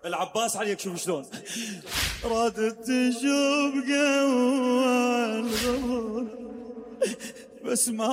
العباس عليك شوف شلون. رادت تشوف قوى الغرور بس ما